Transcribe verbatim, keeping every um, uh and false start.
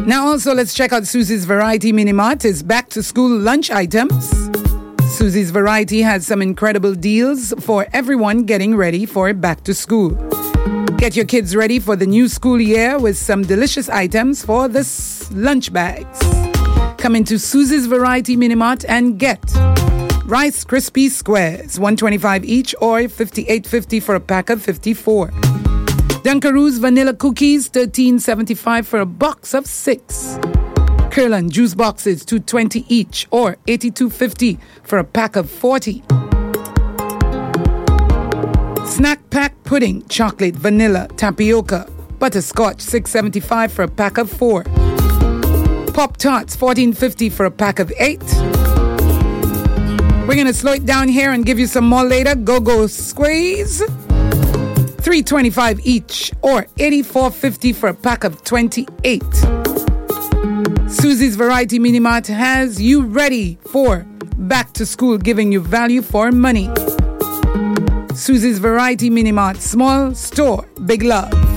Now also let's check out Susie's Variety Mini Mart. It's back to school lunch items. Susie's Variety has some incredible deals for everyone getting ready for back to school. Get your kids ready for the new school year with some delicious items for the s- lunch bags. Come into Susie's Variety Mini Mart and get Rice Krispie Squares, one twenty-five each or fifty-eight fifty for a pack of fifty-four. Dunkaroos Vanilla Cookies, thirteen seventy-five for a box of six. Kirlan Juice Boxes, two twenty each or eighty-two fifty for a pack of forty. Snack Pack Pudding, Chocolate, Vanilla, Tapioca, Butterscotch, six seventy-five for a pack of four. Pop Tarts, fourteen fifty for a pack of eight. We're going to slow it down here and give you some more later. Go-Go Squeeze, three twenty-five each or eighty-four fifty for a pack of twenty-eight. Susie's Variety Mini Mart has you ready for back to school, giving you value for money. Susie's Variety Mini Mart, small store, big love.